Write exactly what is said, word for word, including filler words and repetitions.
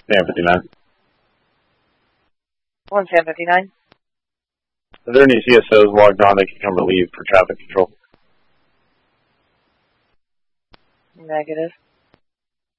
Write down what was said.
Sam fifty-nine. One Sam fifty-nine. Are there any C S Os logged on that can come relieve for traffic control? Negative.